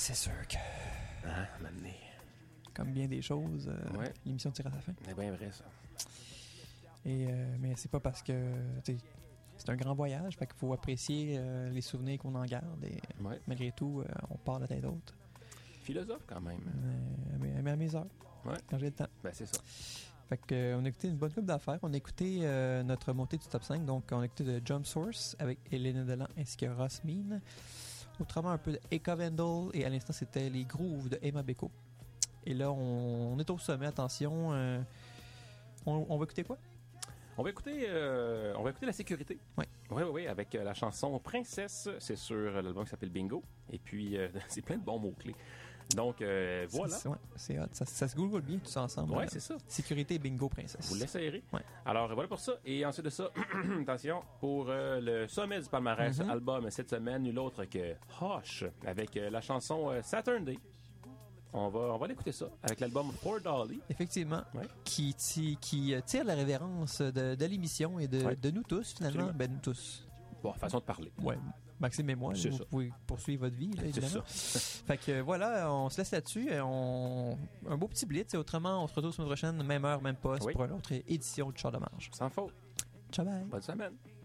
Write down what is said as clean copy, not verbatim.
c'est sûr que, M'amener. comme bien des choses, Ouais. l'émission tire à sa fin. C'est bien vrai, ça. Mais c'est pas parce que c'est un grand voyage, fait qu'il faut apprécier les souvenirs qu'on en garde. Et Ouais. malgré tout, on part de tête d'autre. Philosophe, quand même. Mais à mes heures, Ouais. quand j'ai le temps. Ben, c'est ça. Fait que, on a écouté une bonne couple d'affaires. On a écouté notre montée du top 5. Donc, on a écouté de Jump Source avec Elena Delan ainsi que Ross Mean. Autrement, un peu de Eka Vendel. Et à l'instant, c'était les grooves de Emma Beko. Et là, on est au sommet. Attention. On va écouter quoi? On va écouter La Sécurité. Oui. Oui, avec la chanson Princesse. C'est sur l'album qui s'appelle Bingo. Et puis, c'est plein de bons mots-clés. Donc, voilà. C'est hot. Ça se google bien tout ça ensemble. Ouais, c'est ça. Sécurité, bingo, princesse. Vous l'essayerez. Ouais. Alors, voilà pour ça. Et ensuite de ça, attention, pour le sommet du palmarès album cette semaine, nul autre que Hush, avec la chanson Saturn Day. On va l'écouter ça, avec l'album For Dolly. Effectivement. Ouais. Qui tire la révérence de l'émission et de nous tous, finalement. Absolument. Ben, nous tous. Bon, façon de parler. Ouais. Maxime et moi, C'est vous ça. pouvez poursuivre votre vie, là, C'est évidemment. ça. Fait que voilà, on se laisse là-dessus. Un beau petit blitz. Et autrement, on se retrouve la semaine prochaine, même heure, même poste, Oui. pour une autre édition de Char de Marge. Sans faute. Ciao, bye. Bonne semaine.